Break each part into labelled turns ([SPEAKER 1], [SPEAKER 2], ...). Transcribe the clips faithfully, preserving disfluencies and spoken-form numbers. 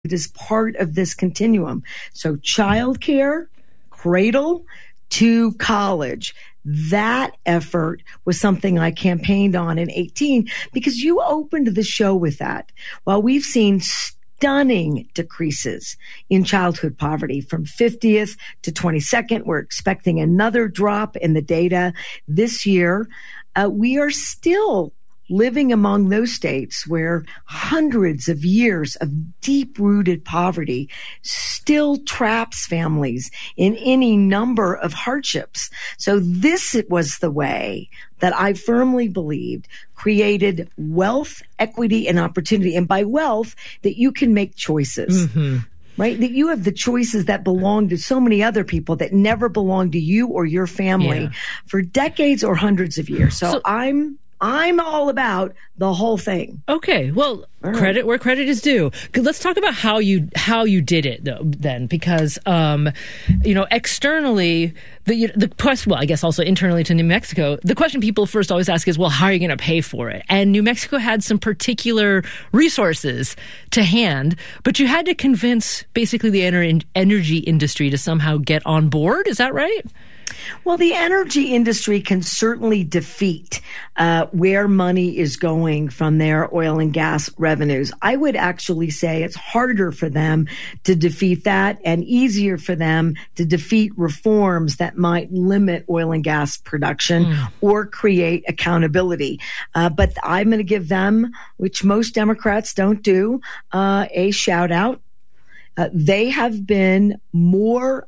[SPEAKER 1] It is part of this continuum. So childcare, cradle to college. That effort was something I campaigned on in eighteen because you opened the show with that. While we've seen stunning decreases in childhood poverty from fiftieth to twenty-second, we're expecting another drop in the data this year. Uh, we are still living among those states where hundreds of years of deep-rooted poverty still traps families in any number of hardships. So this was the way that I firmly believed created wealth, equity, and opportunity. And by wealth, that you can make choices. Mm-hmm. Right? That you have the choices that belong to so many other people that never belong to you or your family yeah. for decades or hundreds of years. So, so I'm I'm all about the whole thing.
[SPEAKER 2] Okay. Well, right. Credit where credit is due. Let's talk about how you how you did it though, then, because um, you know, externally the the question, well, I guess also internally to New Mexico, the question people first always ask is, well, how are you going to pay for it? And New Mexico had some particular resources to hand, but you had to convince basically the ener- energy industry to somehow get on board. Is that right?
[SPEAKER 1] Well, the energy industry can certainly defeat uh, where money is going from their oil and gas revenues. I would actually say it's harder for them to defeat that and easier for them to defeat reforms that might limit oil and gas production mm. or create accountability. Uh, but I'm going to give them, which most Democrats don't do, uh, a shout out. Uh, they have been more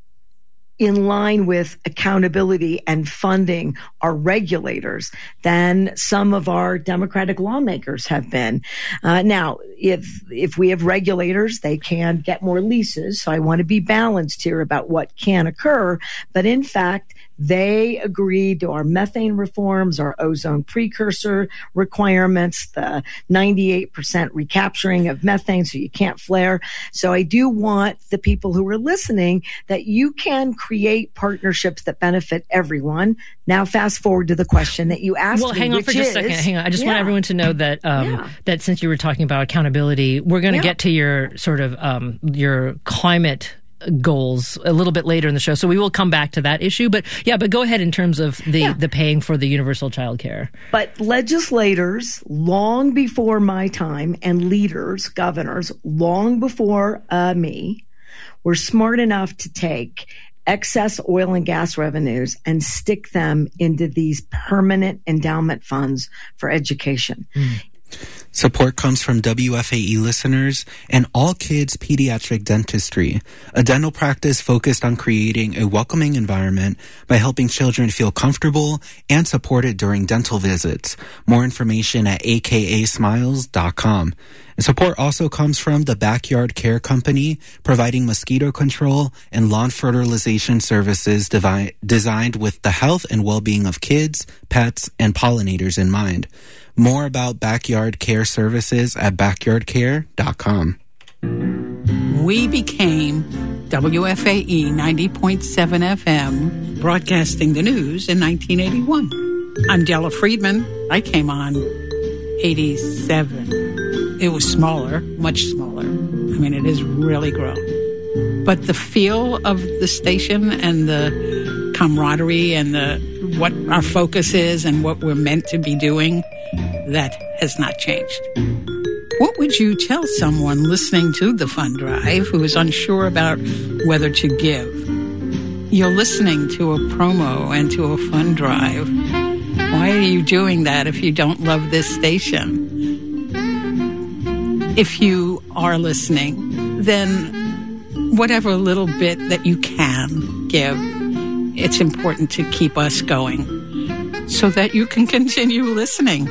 [SPEAKER 1] in line with accountability and funding our regulators than some of our Democratic lawmakers have been. Uh, now, if if we have regulators, they can get more leases. So I want to be balanced here about what can occur. But in fact, they agreed to our methane reforms, our ozone precursor requirements, the ninety-eight percent recapturing of methane so you can't flare. So I do want the people who are listening that you can create partnerships that benefit everyone. Now, fast forward to the question that you asked
[SPEAKER 2] well,
[SPEAKER 1] me,
[SPEAKER 2] hang on
[SPEAKER 1] which
[SPEAKER 2] for just
[SPEAKER 1] is,
[SPEAKER 2] a second. Hang on. I just
[SPEAKER 1] yeah.
[SPEAKER 2] want everyone to know that um, yeah. that since you were talking about accountability, we're going to yeah. get to your sort of um, your climate goals a little bit later in the show. So we will come back to that issue. But yeah, but go ahead in terms of the, yeah. the paying for the universal child care.
[SPEAKER 1] But legislators, long before my time, and leaders, governors, long before uh, me, were smart enough to take excess oil and gas revenues and stick them into these permanent endowment funds for education. Mm.
[SPEAKER 3] Support comes from W F A E listeners and All Kids Pediatric Dentistry, a dental practice focused on creating a welcoming environment by helping children feel comfortable and supported during dental visits. More information at a k a smiles dot com. And support also comes from the Backyard Care Company, providing mosquito control and lawn fertilization services devi- designed with the health and well-being of kids, pets, and pollinators in mind. More about Backyard Care services at backyard care dot com.
[SPEAKER 4] We became W F A E ninety point seven F M, broadcasting the news in nineteen eighty-one. I'm Della Friedman. I came on eighty-seven. It was smaller, much smaller. I mean, it has really grown. But the feel of the station and the camaraderie and the what our focus is and what we're meant to be doing, that has not changed. What would you tell someone listening to the fund drive who is unsure about whether to give? You're listening to a promo and to a fund drive. Why are you doing that if you don't love this station? If you are listening, then whatever little bit that you can give, it's important to keep us going so that you can continue listening.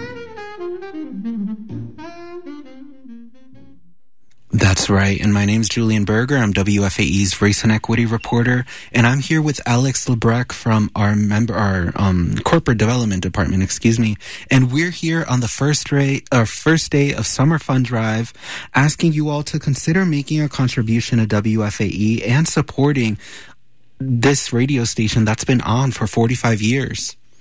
[SPEAKER 3] That's right. And my name's Julian Berger. I'm W F A E's Race and Equity reporter. And I'm here with Alex Lebrecht from our member, our um, corporate development department, excuse me. And we're here on the first day, uh, first day of Summer Fund Drive, asking you all to consider making a contribution to W F A E and supporting this radio station that's been on for forty-five years.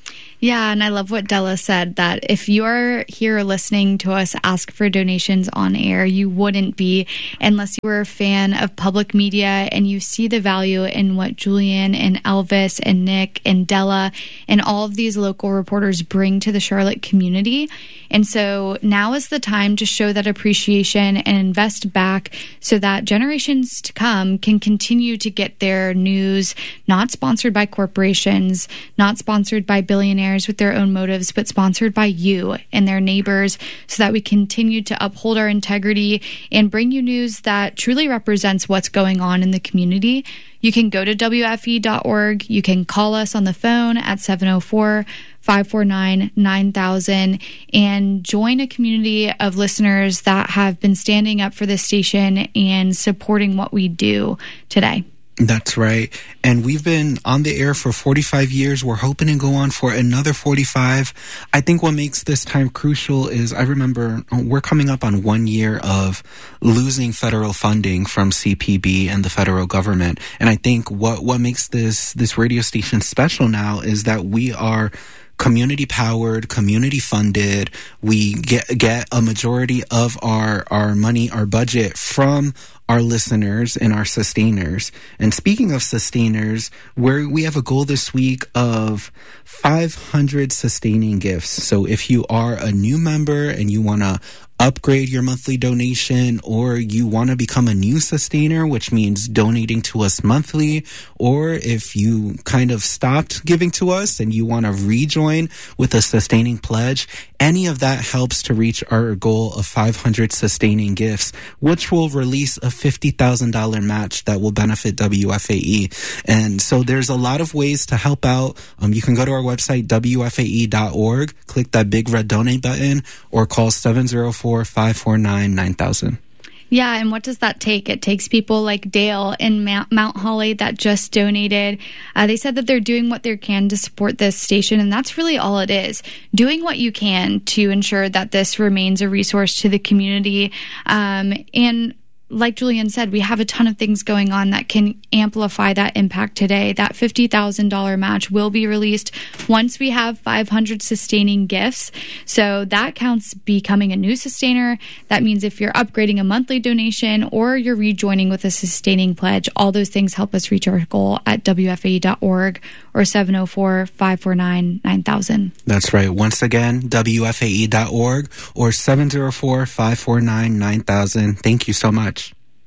[SPEAKER 5] Yeah, and I love what Della said, that if you're here listening to us ask for donations on air, you wouldn't be unless you were a fan of public media and you see the value in what Julian and Elvis and Nick and Della and all of these local reporters bring to the Charlotte community. And so now is the time to show that appreciation and invest back so that generations to come can continue to get their news, not sponsored by corporations, not sponsored by billionaires with their own motives, but sponsored by you and their neighbors, so that we continue to uphold our integrity and bring you news that truly represents what's going on in the community. You can go to W F E dot org. You can call us on the phone at seven oh four, five four nine, nine thousand and join a community of listeners that have been standing up for this station and supporting what we do today.
[SPEAKER 3] That's right. And we've been on the air for forty-five years. We're hoping to go on for another forty-five. I think what makes this time crucial is I remember we're coming up on one year of losing federal funding from C P B and the federal government. And I think what, what makes this, this radio station special now is that we are community powered, community funded. We get get a majority of our, our money, our budget from our listeners and our sustainers. And speaking of sustainers, where we have a goal this week of five hundred sustaining gifts. So if you are a new member and you want to upgrade your monthly donation, or you want to become a new sustainer, which means donating to us monthly, or if you kind of stopped giving to us and you want to rejoin with a sustaining pledge, any of that helps to reach our goal of five hundred sustaining gifts, which will release a fifty thousand dollars match that will benefit W F A E. And so there's a lot of ways to help out. Um, you can go to our website, W F A E dot org, click that big red donate button, or call seven oh four, five four nine, nine thousand.
[SPEAKER 5] Yeah, and what does that take? It takes people like Dale in Mount, Mount Holly that just donated. Uh, they said that they're doing what they can to support this station, and that's really all it is. Doing what you can to ensure that this remains a resource to the community. Um, and like Julian said, we have a ton of things going on that can amplify that impact today. That fifty thousand dollars match will be released once we have five hundred sustaining gifts. So that counts becoming a new sustainer. That means if you're upgrading a monthly donation or you're rejoining with a sustaining pledge, all those things help us reach our goal at W F A E dot org or seven oh four, five four nine, nine thousand.
[SPEAKER 3] That's right. Once again, W F A E dot org or seven oh four, five four nine, nine thousand. Thank you so much.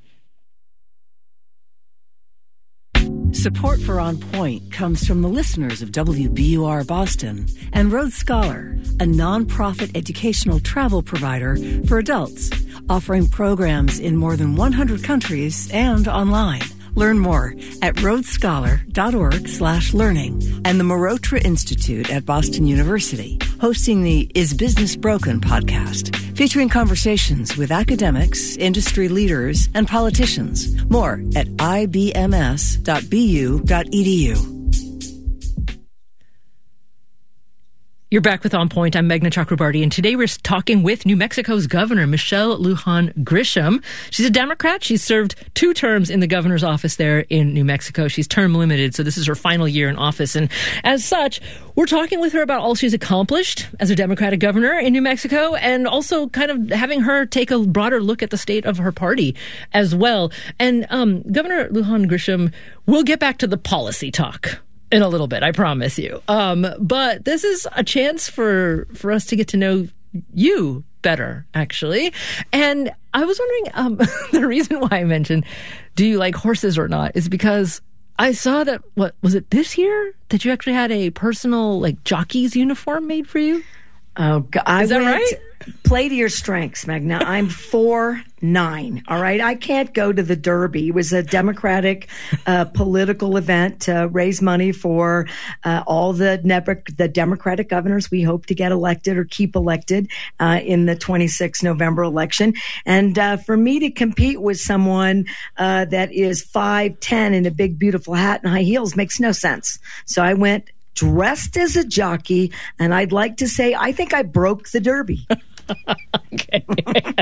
[SPEAKER 6] Support for On Point comes from the listeners of W B U R Boston and Road Scholar, a nonprofit educational travel provider for adults, offering programs in more than one hundred countries and online. Learn more at roadscholar.org slash learning, and the Marotra Institute at Boston University, hosting the Is Business Broken podcast, featuring conversations with academics, industry leaders, and politicians. More at I B M S dot B U dot E D U.
[SPEAKER 2] You're back with On Point. I'm Meghna Chakrabarty, and today we're talking with New Mexico's Governor, Michelle Lujan Grisham. She's a Democrat. She's served two terms in the governor's office there in New Mexico. She's term limited, so this is her final year in office. And as such, we're talking with her about all she's accomplished as a Democratic governor in New Mexico, and also kind of having her take a broader look at the state of her party as well. And um, Governor Lujan Grisham, we'll get back to the policy talk in a little bit, I promise you. Um, but this is a chance for for us to get to know you better, actually. And I was wondering, um, the reason why I mentioned, do you like horses or not, is because I saw that, what, was it this year that you actually had a personal, like, jockey's uniform made for you?
[SPEAKER 1] Oh, God. I
[SPEAKER 2] Is that
[SPEAKER 1] went,
[SPEAKER 2] right?
[SPEAKER 1] Play to your strengths, Meghna. I'm four nine. All right. I can't go to the Derby. It was a Democratic uh, political event to raise money for uh, all the, ne- the Democratic governors we hope to get elected or keep elected uh, in the twenty-sixth November election. And uh, for me to compete with someone uh, that is five ten in a big, beautiful hat and high heels makes no sense. So I went dressed as a jockey, and I'd like to say I think I broke the Derby.
[SPEAKER 2] Okay.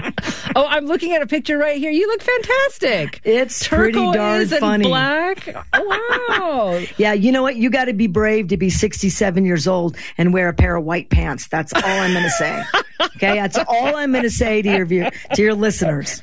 [SPEAKER 2] Oh, I'm looking at a picture right here. You look fantastic.
[SPEAKER 1] It's
[SPEAKER 2] Turquoise
[SPEAKER 1] pretty darn
[SPEAKER 2] and
[SPEAKER 1] funny.
[SPEAKER 2] Black. Wow.
[SPEAKER 1] Yeah, you know what? You got to be brave to be sixty-seven years old and wear a pair of white pants. That's all I'm going to say. Okay, that's all I'm going to say to your view, to your listeners.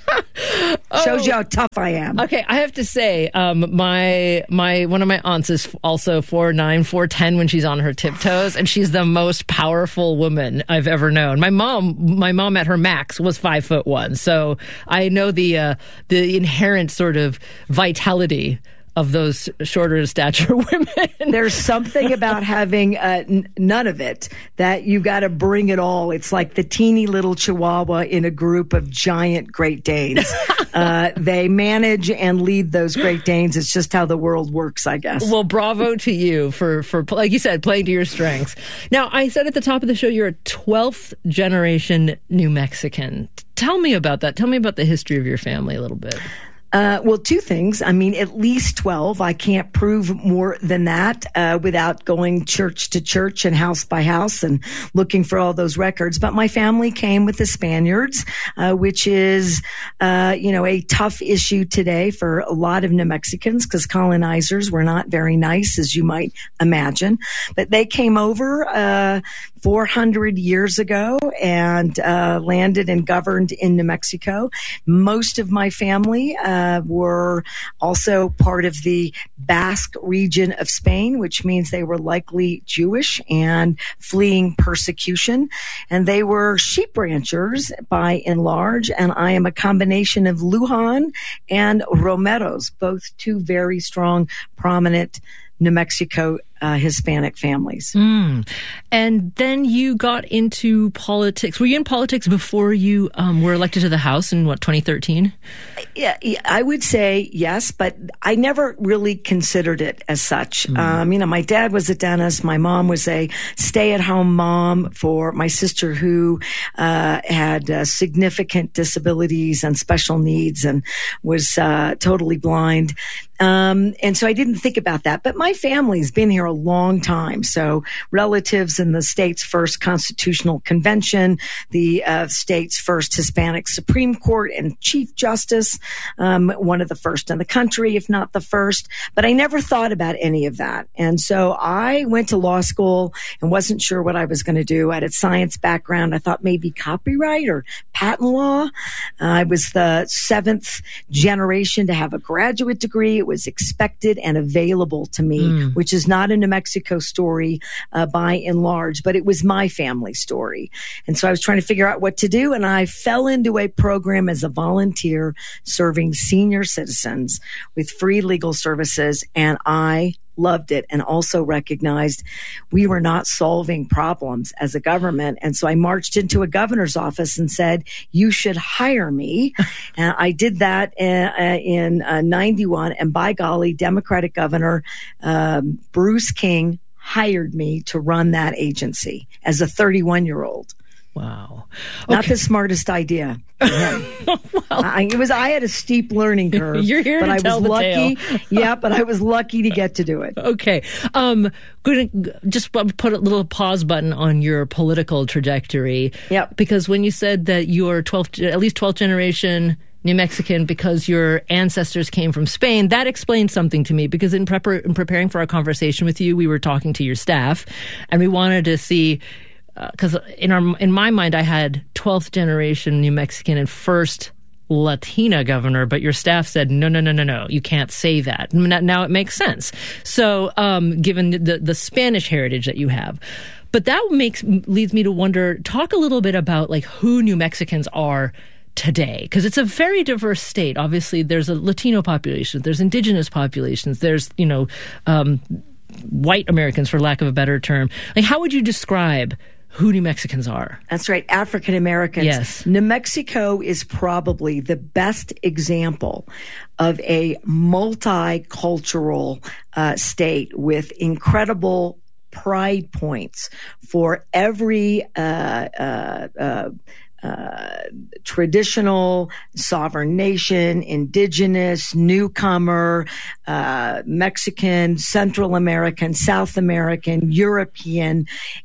[SPEAKER 1] Shows you how tough I am.
[SPEAKER 2] Okay, I have to say, um, my my one of my aunts is also four nine, four ten when she's on her tiptoes, and she's the most powerful woman I've ever known. My mom, my mom at her max was five foot one, so I know the uh, the inherent sort of vitality of those shorter stature women.
[SPEAKER 1] There's something about having uh, n- none of it that you got to bring it all. It's like the teeny little Chihuahua in a group of giant Great Danes. uh, they manage and lead those Great Danes. It's just how the world works, I guess.
[SPEAKER 2] Well, bravo to you for, for, like you said, playing to your strengths. Now, I said at the top of the show, you're a twelfth generation New Mexican. Tell me about that. Tell me about the history of your family a little bit.
[SPEAKER 1] Uh, well, two things. I mean, at least twelve. I can't prove more than that uh, without going church to church and house by house and looking for all those records. But my family came with the Spaniards, uh, which is, uh, you know, a tough issue today for a lot of New Mexicans because colonizers were not very nice, as you might imagine. But they came over uh, four hundred years ago and uh, landed and governed in New Mexico. Most of my family uh, Uh, were also part of the Basque region of Spain, which means they were likely Jewish and fleeing persecution. And they were sheep ranchers by and large. And I am a combination of Lujan and Romeros, both two very strong, prominent New Mexico uh, Hispanic families.
[SPEAKER 2] Mm. And then you got into politics. Were you in politics before you um, were elected to the House in, what, twenty thirteen?
[SPEAKER 1] Yeah, I would say yes, but I never really considered it as such. Mm. Um, you know, my dad was a dentist. My mom was a stay-at-home mom for my sister who uh, had uh, significant disabilities and special needs and was uh, totally blind. Um, and so I didn't think about that. But my family's been here a long time. So relatives in the state's first constitutional convention, the uh, state's first Hispanic Supreme Court and Chief Justice, um, one of the first in the country, if not the first. But I never thought about any of that. And so I went to law school and wasn't sure what I was going to do. I had a science background. I thought maybe copyright or patent law. Uh, I was the seventh generation to have a graduate degree. It was expected and available to me, mm. which is not a New Mexico story uh, by and large, but it was my family story. And so I was trying to figure out what to do, and I fell into a program as a volunteer serving senior citizens with free legal services, and I loved it and also recognized we were not solving problems as a government. And so I marched into a governor's office and said, you should hire me. And I did that in, in uh, ninety-one. And by golly, Democratic Governor um, Bruce King hired me to run that agency as a thirty-one-year-old.
[SPEAKER 2] Wow.
[SPEAKER 1] Okay. Not the smartest idea. well, I, it was. I had a steep learning curve.
[SPEAKER 2] You're here
[SPEAKER 1] but
[SPEAKER 2] to
[SPEAKER 1] I
[SPEAKER 2] tell
[SPEAKER 1] was
[SPEAKER 2] the
[SPEAKER 1] lucky.
[SPEAKER 2] tale.
[SPEAKER 1] Yeah, but I was lucky to get to do it.
[SPEAKER 2] Okay. Um, going to just put a little pause button on your political trajectory.
[SPEAKER 1] Yep.
[SPEAKER 2] Because when you said that you're twelfth, at least twelfth generation New Mexican because your ancestors came from Spain, that explained something to me, because in, prepar- in preparing for our conversation with you, we were talking to your staff, and we wanted to see, because uh, in our in my mind, I had twelfth generation New Mexican and first Latina governor, but your staff said, no, no, no, no, no, you can't say that. Now it makes sense. So um, given the, the Spanish heritage that you have. But that makes leads me to wonder, talk a little bit about like who New Mexicans are today, because it's a very diverse state. Obviously, there's a Latino population, there's indigenous populations, there's, you know, um, white Americans, for lack of a better term. Like, how would you describe who New Mexicans are?
[SPEAKER 1] That's right, African Americans.
[SPEAKER 2] Yes.
[SPEAKER 1] New Mexico is probably the best example of a multicultural uh, state with incredible pride points for every uh, uh, uh, uh, traditional, sovereign nation, indigenous, newcomer, uh, Mexican, Central American, South American, European.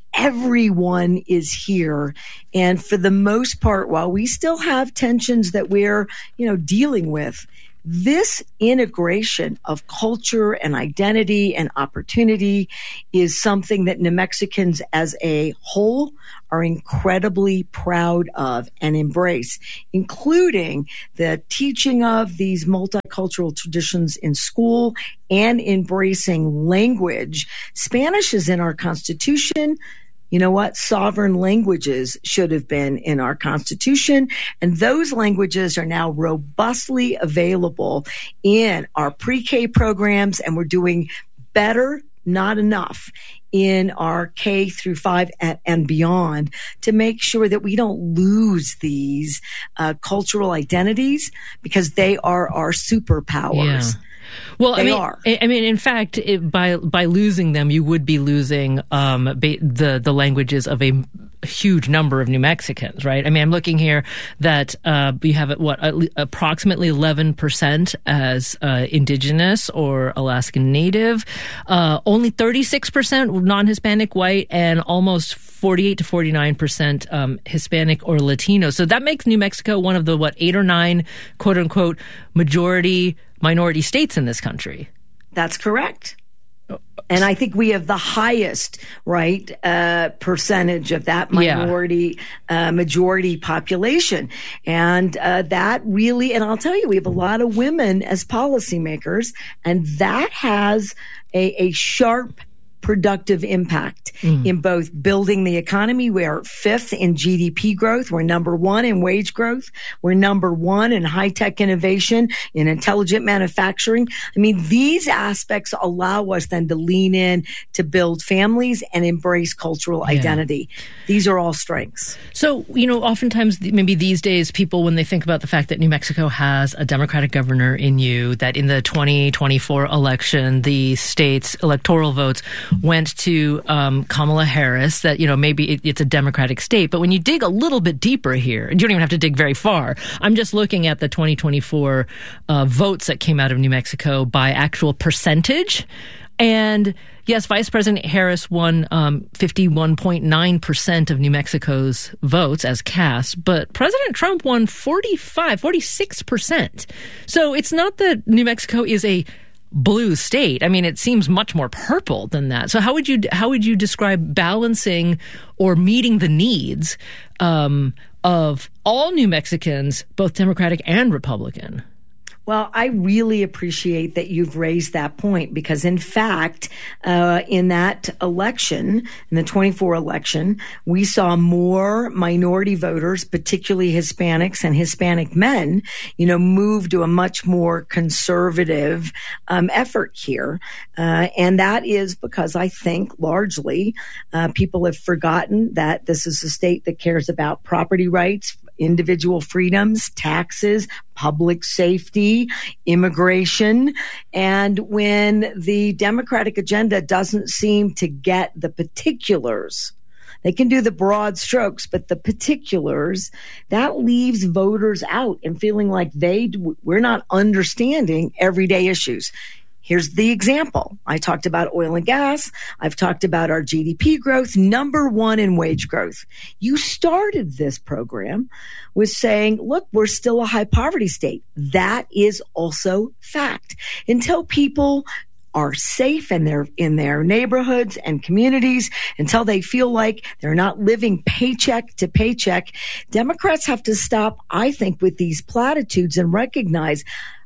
[SPEAKER 1] Everyone is here. And for the most part, while we still have tensions that we're, you know, dealing with, this integration of culture and identity and opportunity is something that New Mexicans as a whole are incredibly proud of and embrace, including the teaching of these multicultural traditions in school and embracing language. Spanish is in our Constitution. You know what? Sovereign languages should have been in our Constitution, and those languages are now robustly available in our pre-K programs, and we're doing better, not enough, in our K through five and, and beyond to make sure that we don't lose these uh, cultural identities, because they are our superpowers.
[SPEAKER 2] Yeah. Well,
[SPEAKER 1] they
[SPEAKER 2] I mean,
[SPEAKER 1] are.
[SPEAKER 2] I mean, in fact, it, by by losing them, you would be losing um, ba- the the languages of a huge number of New Mexicans, right? I mean, I'm looking here that uh, we have what approximately eleven percent as uh, indigenous or Alaskan Native, uh, only thirty-six percent non-Hispanic white, and almost forty-eight to forty-nine percent um, Hispanic or Latino. So that makes New Mexico one of the what eight or nine quote unquote majority minority states in this country.
[SPEAKER 1] That's correct. And I think we have the highest, right, uh, percentage of that minority, yeah. uh, majority population. And uh, that really, and I'll tell you, we have a lot of women as policymakers, and that has a, a sharp productive impact mm. in both building the economy. We're fifth in G D P growth. We're number one in wage growth. We're number one in high-tech innovation, in intelligent manufacturing. I mean, these aspects allow us then to lean in to build families and embrace cultural yeah. identity. These are all strengths.
[SPEAKER 2] So, you know, oftentimes, maybe these days, people, when they think about the fact that New Mexico has a Democratic governor in you, that in the twenty twenty-four election, the state's electoral votes went to um, Kamala Harris, that, you know, maybe it, it's a Democratic state. But when you dig a little bit deeper here, you don't even have to dig very far. I'm just looking at the twenty twenty-four uh, votes that came out of New Mexico by actual percentage. And yes, Vice President Harris won um, fifty-one point nine percent of New Mexico's votes as cast, but President Trump won forty-five, forty-six percent. So it's not that New Mexico is a blue state. I mean, it seems much more purple than that. So how would you how would you describe balancing or meeting the needs um, of all New Mexicans, both Democratic and Republican?
[SPEAKER 1] Well, I really appreciate that you've raised that point, because in fact, uh, in that election, in the twenty-four election, we saw more minority voters, particularly Hispanics and Hispanic men, you know, move to a much more conservative um, effort here. Uh, and that is because I think largely uh, people have forgotten that this is a state that cares about property rights, individual freedoms, taxes, public safety, immigration. And when the Democratic agenda doesn't seem to get the particulars, they can do the broad strokes, but the particulars, that leaves voters out and feeling like they, we're not understanding everyday issues. Here's the example. I talked about oil and gas. I've talked about our G D P growth, number one in wage growth. You started this program with saying, look, we're still a high poverty state. That is also fact. Until people are safe in their, in their neighborhoods and communities, until they feel like they're not living paycheck to paycheck, Democrats have to stop, I think, with these platitudes and recognize,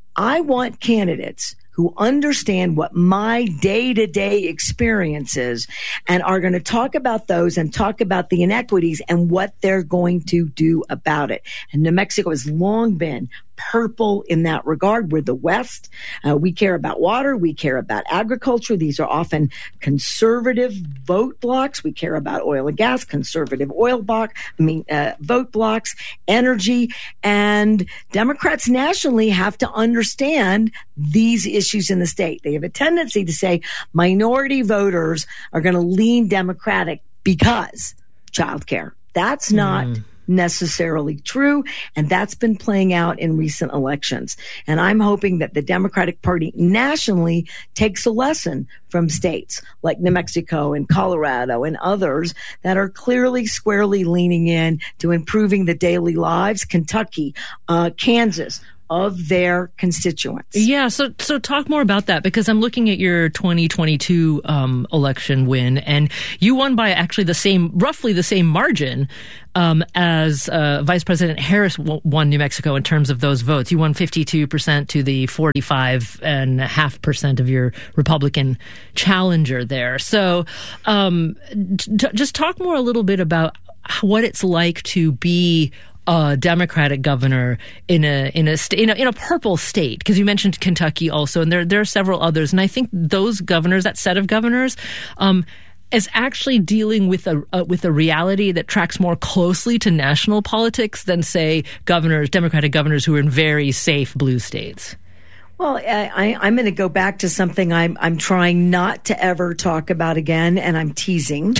[SPEAKER 1] I want candidates who understand what my day-to-day experience is and are going to talk about those and talk about the inequities and what they're going to do about it. And New Mexico has long been purple in that regard. We're the West. Uh, we care about water. We care about agriculture. These are often conservative vote blocks. We care about oil and gas, conservative oil block, I mean, uh, vote blocks, energy. And Democrats nationally have to understand these issues in the state. They have a tendency to say minority voters are going to lean Democratic because childcare. That's not mm. necessarily true. And that's been playing out in recent elections. And I'm hoping that the Democratic Party nationally takes a lesson from states like New Mexico and Colorado and others that are clearly squarely leaning in to improving the daily lives, Kentucky, uh, Kansas, of their constituents.
[SPEAKER 2] Yeah, so so talk more about that, because I'm looking at your twenty twenty-two um, election win, and you won by actually the same, roughly the same margin um, as uh, Vice President Harris w- won New Mexico in terms of those votes. You won fifty-two percent to the forty-five and a half percent of your Republican challenger there. So um, t- just talk more a little bit about what it's like to be a Democratic governor in a in a st- in a, in a purple state, because you mentioned Kentucky also, and there there are several others, and I think those governors, that set of governors, um, is actually dealing with a uh, with a reality that tracks more closely to national politics than, say, governors, Democratic governors who are in very safe blue states.
[SPEAKER 1] Well, I, I'm going to go back to something I'm I'm trying not to ever talk about again, and I'm teasing,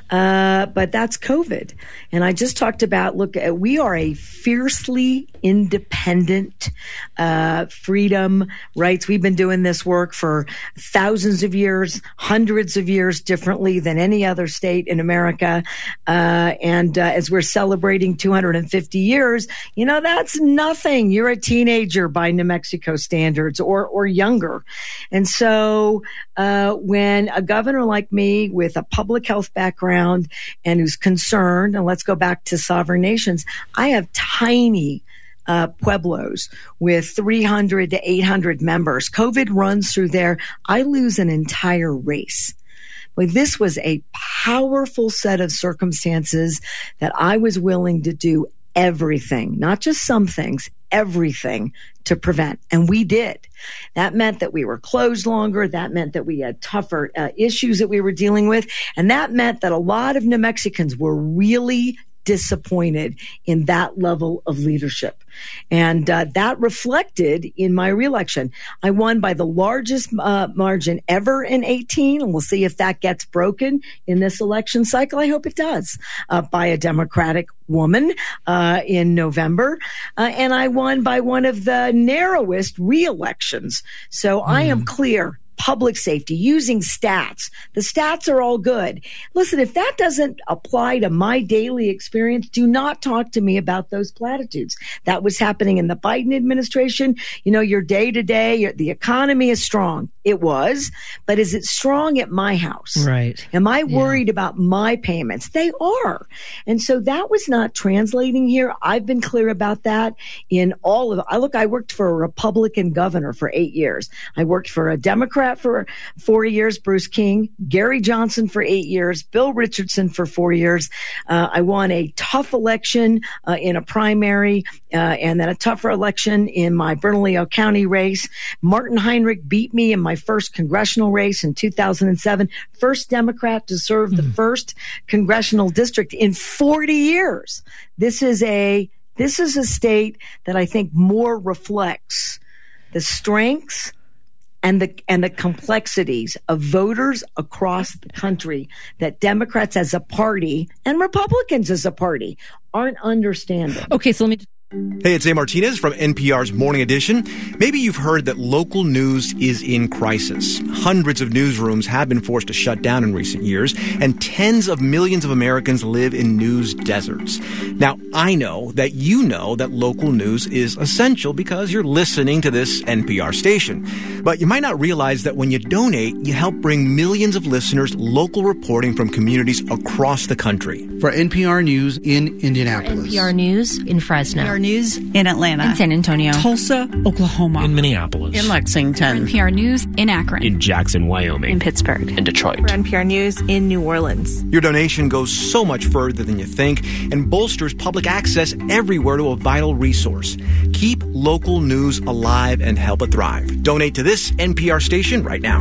[SPEAKER 1] uh, but that's COVID. And I just talked about, look, we are a fiercely independent, uh, freedom, rights. We've been doing this work for thousands of years, hundreds of years differently than any other state in America. Uh, and uh, as we're celebrating two hundred fifty years, you know, that's nothing. You're a teenager by New Mexico standards. Or, or younger. And so uh, when a governor like me with a public health background and who's concerned, and let's go back to sovereign nations, I have tiny Uh, pueblos with three hundred to eight hundred members. COVID runs through there. I lose an entire race. Well, this was a powerful set of circumstances that I was willing to do everything, not just some things, everything to prevent. And we did. That meant that we were closed longer. That meant that we had tougher uh, issues that we were dealing with. And that meant that a lot of New Mexicans were really disappointed in that level of leadership. And uh, that reflected in my reelection. I won by the largest uh, margin ever in eighteen, and we'll see if that gets broken in this election cycle. I hope it does, uh, by a Democratic woman uh, in November. Uh, and I won by one of the narrowest reelections. So mm. I am clear. Public safety, using stats. The stats are all good. Listen, if that doesn't apply to my daily experience, do not talk to me about those platitudes. That was happening in the Biden administration. You know, your day to day, the economy is strong. It was, but is it strong at my house?
[SPEAKER 2] Right.
[SPEAKER 1] Am I worried yeah. about my payments? They are. And so that was not translating here. I've been clear about that in all of I look, I worked for a Republican governor for eight years. I worked for a Democrat for four years, Bruce King, Gary Johnson for eight years, Bill Richardson for four years. Uh, I won a tough election uh, in a primary uh, and then a tougher election in my Bernalillo County race. Martin Heinrich beat me in my first congressional race in two thousand seven, first Democrat to serve mm. the first congressional district in forty years. This is a, this is a state that I think more reflects the strengths and the and the complexities of voters across the country that Democrats as a party and Republicans as a party aren't understanding.
[SPEAKER 2] Okay, so let me...
[SPEAKER 7] Hey, it's A. Martinez from N P R's Morning Edition. Maybe you've heard that local news is in crisis. Hundreds of newsrooms have been forced to shut down in recent years, and tens of millions of Americans live in news deserts. Now, I know that you know that local news is essential because you're listening to this N P R station. But you might not realize that when you donate, you help bring millions of listeners local reporting from communities across the country.
[SPEAKER 8] For N P R News in Indianapolis.
[SPEAKER 9] For N P R News in Fresno.
[SPEAKER 10] N P R News in Atlanta.
[SPEAKER 9] In San Antonio.
[SPEAKER 10] Tulsa, Oklahoma.
[SPEAKER 11] In Minneapolis.
[SPEAKER 10] In Lexington.
[SPEAKER 9] For N P R News in Akron.
[SPEAKER 11] In Jackson, Wyoming.
[SPEAKER 9] In Pittsburgh.
[SPEAKER 11] In Detroit.
[SPEAKER 12] For N P R News in New Orleans.
[SPEAKER 7] Your donation goes so much further than you think and bolsters public access everywhere to a vital resource. Keep local news alive and help it thrive. Donate to this N P R station right now.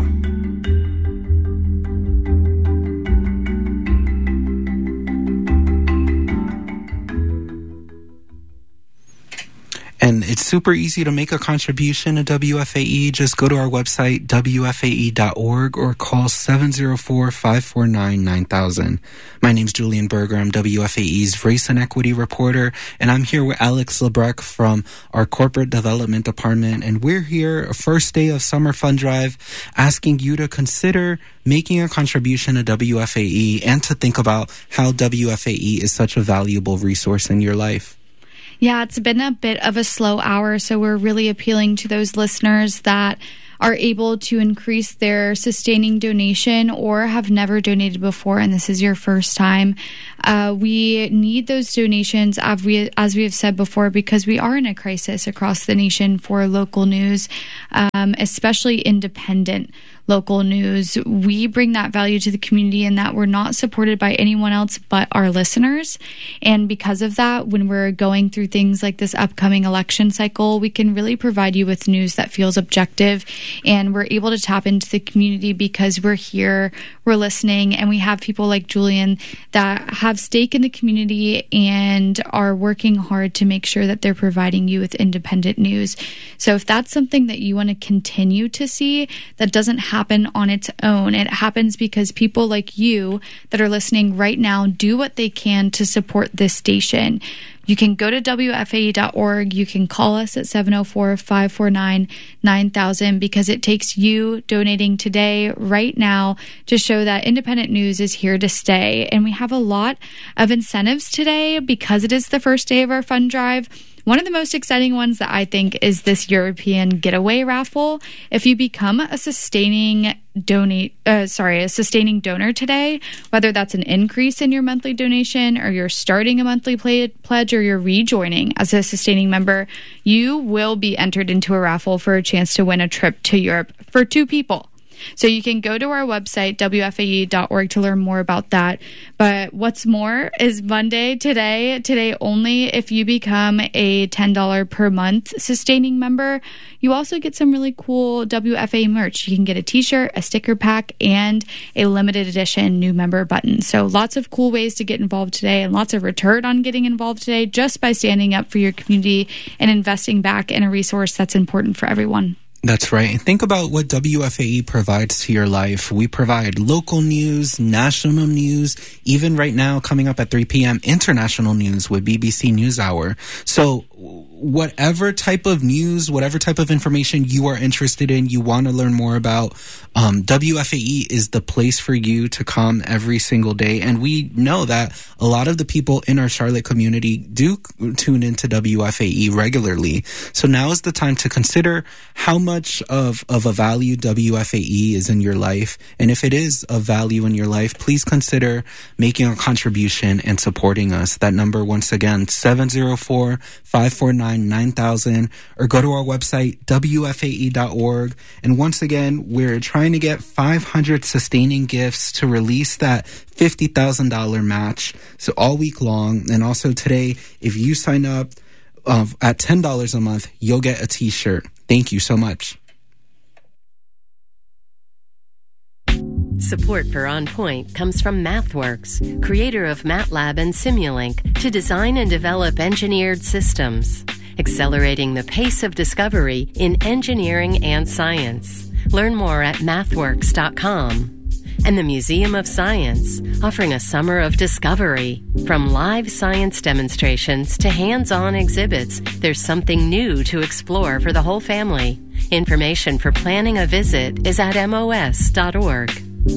[SPEAKER 3] And it's super easy to make a contribution to W F A E. Just go to our website, W F A E dot org, or call seven oh four, five four nine, nine thousand. My name's Julian Berger. I'm W F A E's Race and Equity reporter, and I'm here with Alex Lebrecht from our Corporate Development Department. And we're here, first day of Summer Fund Drive, asking you to consider making a contribution to W F A E and to think about how W F A E is such a valuable resource in your life.
[SPEAKER 5] Yeah, it's been a bit of a slow hour, so we're really appealing to those listeners that are able to increase their sustaining donation or have never donated before, and this is your first time. Uh, we need those donations, as we, as we have said before, because we are in a crisis across the nation for local news, um, especially independent local news. We bring that value to the community in that we're not supported by anyone else but our listeners. And because of that, when we're going through things like this upcoming election cycle, we can really provide you with news that feels objective. And we're able to tap into the community because we're here, we're listening, and we have people like Julian that have stake in the community and are working hard to make sure that they're providing you with independent news. So if that's something that you want to continue to see, that doesn't happen on its own. It happens because people like you that are listening right now do what they can to support this station. You can go to W F A E dot org. You can call us at seven oh four, five four nine, nine thousand because it takes you donating today, right now, to show that independent news is here to stay. And we have a lot of incentives today because it is the first day of our fund drive. One of the most exciting ones that I think is this European Getaway raffle. If you become a sustaining donate, uh, sorry, a sustaining donor today, whether that's an increase in your monthly donation or you're starting a monthly play, pledge or you're rejoining as a sustaining member, you will be entered into a raffle for a chance to win a trip to Europe for two people. So you can go to our website, W F A E dot org, to learn more about that. But what's more is Monday, today, today only, if you become a ten dollars per month sustaining member, you also get some really cool W F A E merch. You can get a t-shirt, a sticker pack, and a limited edition new member button. So lots of cool ways to get involved today and lots of return on getting involved today just by standing up for your community and investing back in a resource that's important for everyone.
[SPEAKER 3] That's right. And think about what W F A E provides to your life. We provide local news, national news, even right now coming up at three p.m., international news with B B C NewsHour. So whatever type of news, whatever type of information you are interested in, you want to learn more about, um, W F A E is the place for you to come every single day. And we know that a lot of the people in our Charlotte community do tune into W F A E regularly. So now is the time to consider how much of, of a value W F A E is in your life. And if it is of value in your life, please consider making a contribution and supporting us. That number, once again, seven oh four, five four nine, nine thousand, or go to our website, W F A E dot org. And once again, we're trying to get five hundred sustaining gifts to release that fifty thousand dollars match. So all week long. And also today, if you sign up uh, at ten dollars a month, you'll get a t-shirt. Thank you so much.
[SPEAKER 11] Support for On Point comes from MathWorks, creator of MATLAB and Simulink, to design and develop engineered systems, accelerating the pace of discovery in engineering and science. Learn more at mathworks dot com. And the Museum of Science, offering a summer of discovery. From live science demonstrations to hands-on exhibits, there's something new to explore for the whole family. Information for planning a visit is at M O S dot org.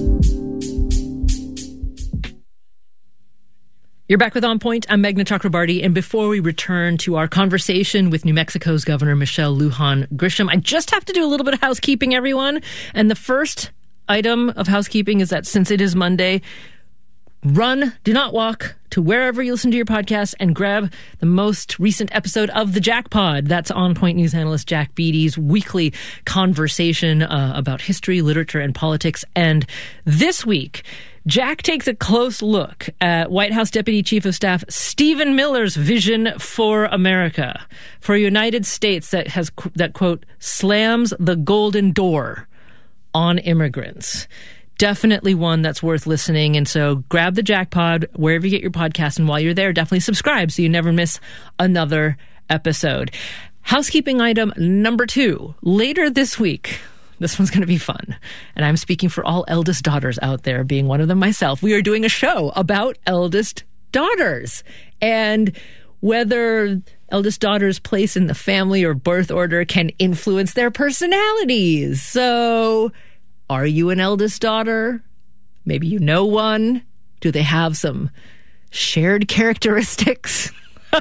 [SPEAKER 2] You're back with On Point. I'm Meghna Chakrabarty. And before we return to our conversation with New Mexico's Governor Michelle Lujan Grisham, I just have to do a little bit of housekeeping, everyone. And the first item of housekeeping is that since it is Monday, run, do not walk to wherever you listen to your podcast and grab the most recent episode of the Jack Pod. That's On Point news analyst Jack Beatty's weekly conversation uh, about history, literature, and politics. And this week, Jack takes a close look at White House Deputy Chief of Staff Stephen Miller's vision for America, for a United States that has, that, quote, slams the golden door on immigrants. Definitely one that's worth listening. And so grab the Jack Pod wherever you get your podcast. And while you're there, definitely subscribe so you never miss another episode. Housekeeping item number two. Later this week, this one's going to be fun. And I'm speaking for all eldest daughters out there, being one of them myself. We are doing a show about eldest daughters and whether eldest daughters' place in the family or birth order can influence their personalities. So, are you an eldest daughter? Maybe you know one. Do they have some shared characteristics?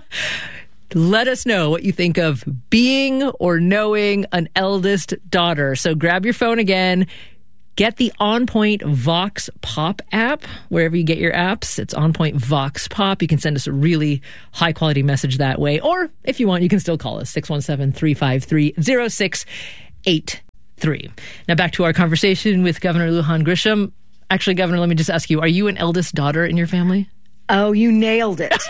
[SPEAKER 2] Let us know what you think of being or knowing an eldest daughter. So grab your phone again. Get the OnPoint Vox Pop app, wherever you get your apps. It's OnPoint Vox Pop. You can send us a really high-quality message that way. Or, if you want, you can still call us, six one seven, three five three, zero six eight three. Now back to our conversation with Governor Lujan Grisham. Actually, Governor, let me just ask you, are you an eldest daughter in your family?
[SPEAKER 1] Oh, you nailed it.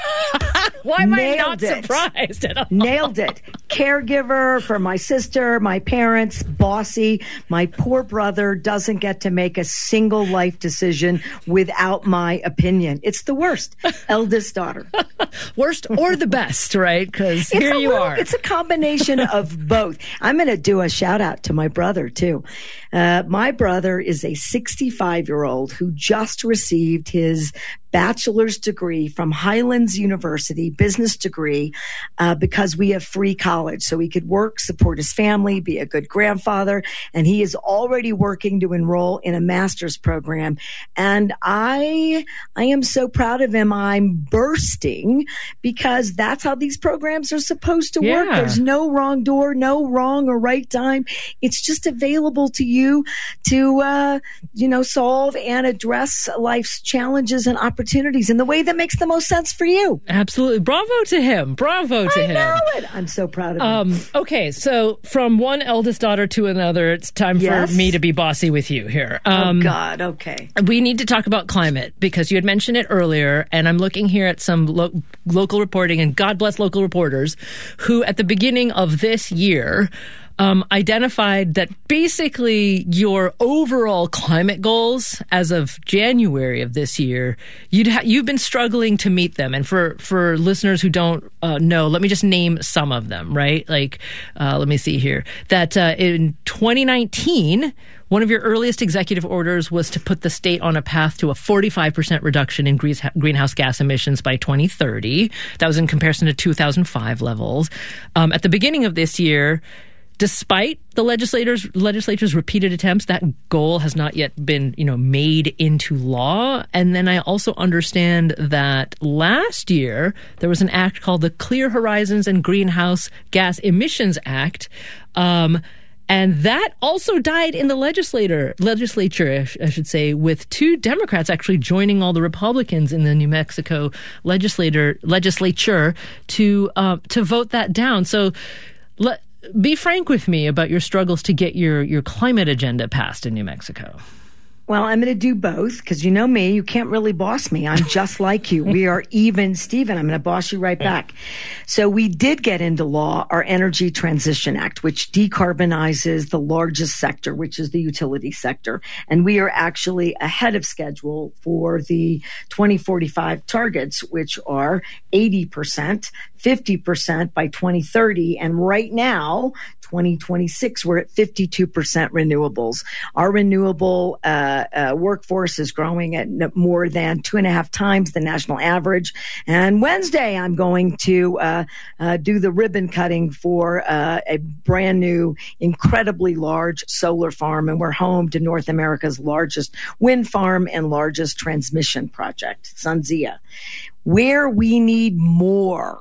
[SPEAKER 2] Why am
[SPEAKER 1] nailed
[SPEAKER 2] I not
[SPEAKER 1] it.
[SPEAKER 2] surprised at all?
[SPEAKER 1] Nailed it. Caregiver for my sister, my parents, bossy. My poor brother doesn't get to make a single life decision without my opinion. It's the worst. Eldest daughter.
[SPEAKER 2] Worst or the best, right? Because here you
[SPEAKER 1] little,
[SPEAKER 2] are.
[SPEAKER 1] It's a combination of both. I'm going to do a shout out to my brother, too. Uh, my brother is a sixty-five-year-old who just received his bachelor's degree from Highlands University, business degree, uh, because we have free college. So he could work, support his family, be a good grandfather. And he is already working to enroll in a master's program. And I, I am so proud of him. I'm bursting because that's how these programs are supposed to work.
[SPEAKER 2] Yeah.
[SPEAKER 1] There's no wrong door, no wrong or right time. It's just available to you to, uh, you know, solve and address life's challenges and opportunities in the way that makes the most sense for you.
[SPEAKER 2] Absolutely. Bravo to him. Bravo to
[SPEAKER 1] I
[SPEAKER 2] him.
[SPEAKER 1] know it. I'm so proud of him.
[SPEAKER 2] Um, okay, so from one eldest daughter to another, it's time
[SPEAKER 1] Yes?
[SPEAKER 2] for me to be bossy with you here. Um,
[SPEAKER 1] oh, God. Okay.
[SPEAKER 2] We need to talk about climate because you had mentioned it earlier, and I'm looking here at some lo- local reporting, and God bless local reporters, who at the beginning of this year Um, identified that basically your overall climate goals as of January of this year, you'd ha- you've been struggling to meet them. And for, for listeners who don't uh, know, let me just name some of them, right? Like, uh, let me see here. That uh, in twenty nineteen, one of your earliest executive orders was to put the state on a path to a forty-five percent reduction in greenhouse gas emissions by twenty thirty. That was in comparison to two thousand five levels. Um, at the beginning of this year, despite the legislators, legislature's repeated attempts, that goal has not yet been, you know, made into law. And then I also understand that last year there was an act called the Clear Horizons and Greenhouse Gas Emissions Act, um, and that also died in the legislator, legislature, I should say, with two Democrats actually joining all the Republicans in the New Mexico legislator legislature to uh, to vote that down. So let. Be frank with me about your struggles to get your, your climate agenda passed in New Mexico.
[SPEAKER 1] Well, I'm going to do both because you know me. You can't really boss me. I'm just like you. We are even, Stephen. I'm going to boss you right back. So we did get into law our Energy Transition Act, which decarbonizes the largest sector, which is the utility sector. And we are actually ahead of schedule for the twenty forty-five targets, which are eighty percent, fifty percent by twenty thirty. And right now, twenty twenty-six, we're at fifty-two percent renewables. Our renewable uh, uh, workforce is growing at more than two and a half times the national average. And Wednesday, I'm going to uh, uh, do the ribbon cutting for uh, a brand new, incredibly large solar farm. And we're home to North America's largest wind farm and largest transmission project, SunZia. Where we need more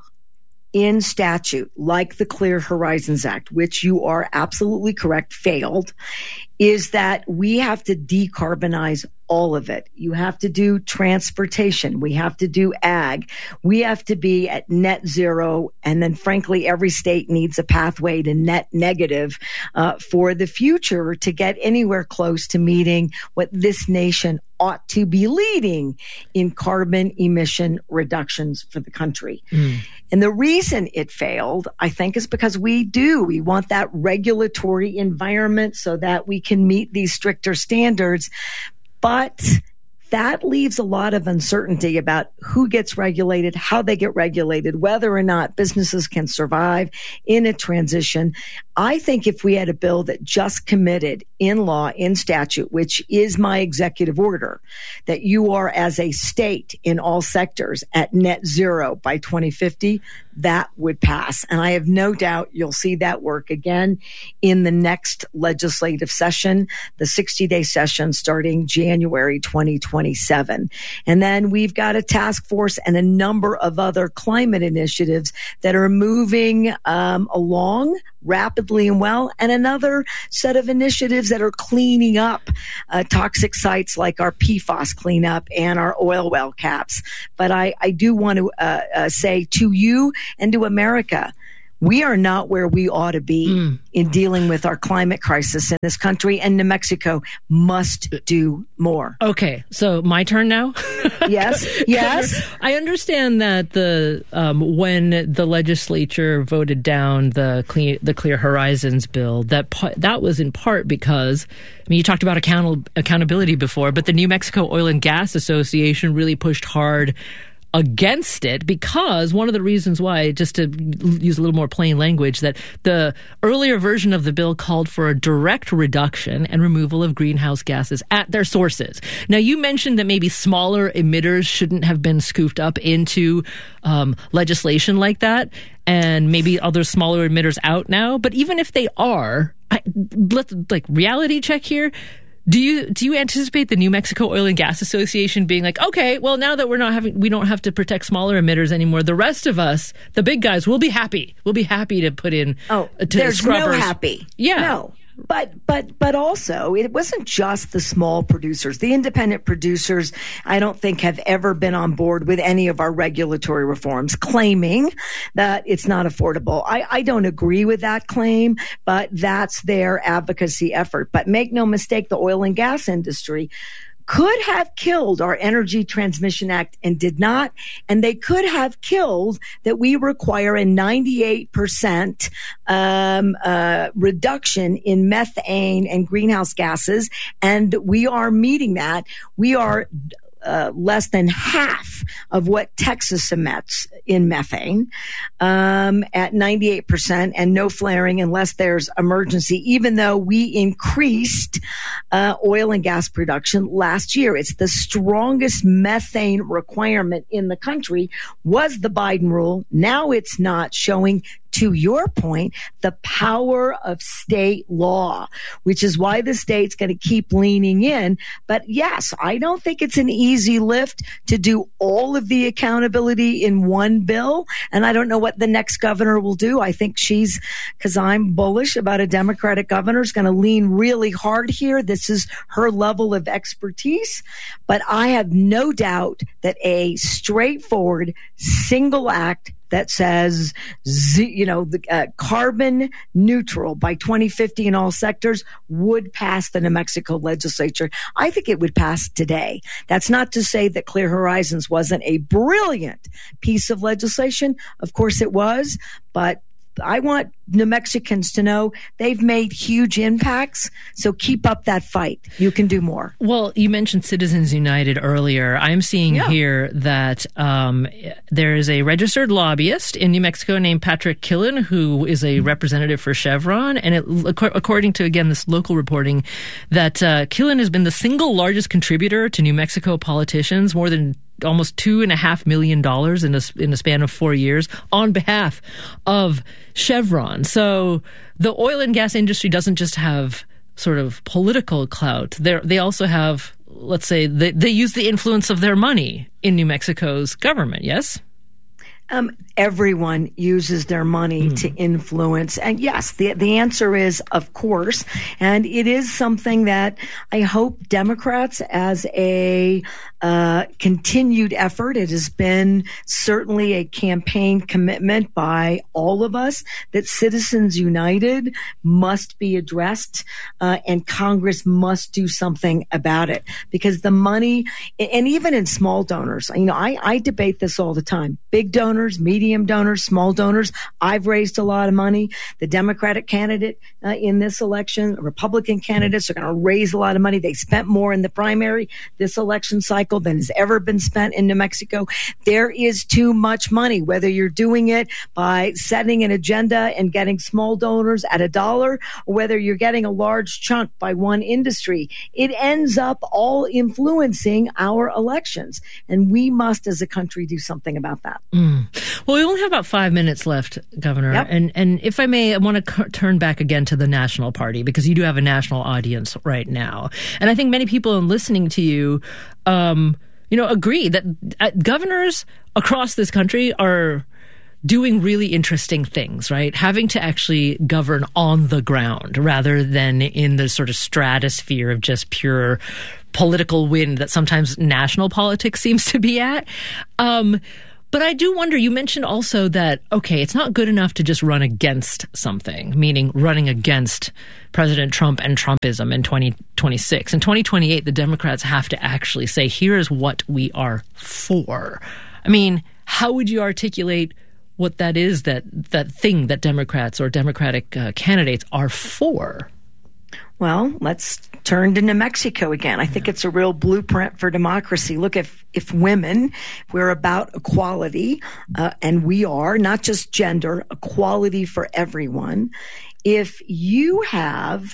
[SPEAKER 1] in statute, like the Clear Horizons Act, which you are absolutely correct, failed, is that we have to decarbonize all of it. You have to do transportation. We have to do ag. We have to be at net zero. And then, frankly, every state needs a pathway to net negative uh, for the future to get anywhere close to meeting what this nation ought to be leading in carbon emission reductions for the country. Mm. And the reason it failed, I think, is because we do. We want that regulatory environment so that we can meet these stricter standards. But that leaves a lot of uncertainty about who gets regulated, how they get regulated, whether or not businesses can survive in a transition. I think if we had a bill that just committed in law, in statute, which is my executive order, that you are as a state in all sectors at net zero by twenty fifty, that would pass. And I have no doubt you'll see that work again in the next legislative session, the sixty-day session starting January twenty twenty-seven. And then we've got a task force and a number of other climate initiatives that are moving um, along rapidly and well, and another set of initiatives that are cleaning up uh, toxic sites like our P FAS cleanup and our oil well caps. But I, I do want to uh, uh, say to you and to America, we are not where we ought to be mm. in dealing with our climate crisis in this country, and New Mexico must do more.
[SPEAKER 2] Okay, so my turn now?
[SPEAKER 1] Yes, yes.
[SPEAKER 2] I understand that the um, when the legislature voted down the clean, the Clear Horizons bill, that that was in part because, I mean, you talked about account- accountability before, but the New Mexico Oil and Gas Association really pushed hard against it, because one of the reasons why, just to use a little more plain language, that the earlier version of the bill called for a direct reduction and removal of greenhouse gases at their sources. Now, you mentioned that maybe smaller emitters shouldn't have been scooped up into um, legislation like that, and maybe other smaller emitters out now. But even if they are, I, let's like reality check here. Do you do you anticipate the New Mexico Oil and Gas Association being like, okay, well, now that we're not having, we don't have to protect smaller emitters anymore, the rest of us, the big guys, will be happy. We'll be happy to put in.
[SPEAKER 1] Oh,
[SPEAKER 2] to
[SPEAKER 1] there's
[SPEAKER 2] scrubbers.
[SPEAKER 1] no happy.
[SPEAKER 2] Yeah.
[SPEAKER 1] No. But, but, but also, it wasn't just the small producers. The independent producers, I don't think, have ever been on board with any of our regulatory reforms, claiming that it's not affordable. I, I don't agree with that claim, but that's their advocacy effort. But make no mistake, the oil and gas industry could have killed our Energy Transmission Act and did not. And they could have killed that we require a ninety-eight percent um, uh, reduction in methane and greenhouse gases. And we are meeting that. We are Uh, less than half of what Texas emits in methane, um, at ninety-eight percent, and no flaring unless there's emergency, even though we increased uh, oil and gas production last year. It's the strongest methane requirement in the country, was the Biden rule. Now it's not, showing, to your point, the power of state law, which is why the state's going to keep leaning in. But yes, I don't think it's an easy lift to do all of the accountability in one bill. And I don't know what the next governor will do. I think she's, because I'm bullish about a Democratic governor, is going to lean really hard here. This is her level of expertise. But I have no doubt that a straightforward single act that says, you know, the uh, carbon neutral by twenty fifty in all sectors would pass the New Mexico legislature. I think it would pass today. That's not to say that Clear Horizons wasn't a brilliant piece of legislation. Of course it was, but I want New Mexicans to know they've made huge impacts. So keep up that fight. You can do more.
[SPEAKER 2] Well, you mentioned Citizens United earlier. I'm seeing yeah. here that um, there is a registered lobbyist in New Mexico named Patrick Killen, who is a representative for Chevron. And it, according to, again, this local reporting, that uh, Killen has been the single largest contributor to New Mexico politicians, more than almost two and a half million dollars in a, in a span of four years on behalf of Chevron. So the oil and gas industry doesn't just have sort of political clout. They're, they also have, let's say, they, they use the influence of their money in New Mexico's government, yes?
[SPEAKER 1] Um, everyone uses their money mm. to influence. And yes, the, the answer is, of course. And it is something that I hope Democrats, as a uh, continued effort, it has been certainly a campaign commitment by all of us, that Citizens United must be addressed, uh, and Congress must do something about it. Because the money, and even in small donors, you know, I, I debate this all the time. big donors, medium donors, small donors. I've raised a lot of money. The Democratic candidate uh, in this election, Republican candidates are going to raise a lot of money. They spent more in the primary this election cycle than has ever been spent in New Mexico. There is too much money, whether you're doing it by setting an agenda and getting small donors at a dollar, or whether you're getting a large chunk by one industry. It ends up all influencing our elections. And we must, as a country, do something about that.
[SPEAKER 2] Mm. Well, we only have about five minutes left, Governor. Yep. And and if I may, I want to c- turn back again to the National Party, because you do have a national audience right now. And I think many people listening to you, um, you know, agree that uh, governors across this country are doing really interesting things, right? Having to actually govern on the ground rather than in the sort of stratosphere of just pure political wind that sometimes national politics seems to be at. Um, but I do wonder, you mentioned also that, okay, it's not good enough to just run against something, meaning running against President Trump and Trumpism in twenty twenty-six. In twenty twenty-eight, the Democrats have to actually say, here's what we are for. I mean, how would you articulate what that is, that that thing that Democrats or Democratic uh, candidates are for?
[SPEAKER 1] Well, let's turn to New Mexico again. I think it's a real blueprint for democracy. Look, if if women, we're about equality, uh, and we are, not just gender, equality for everyone. If you have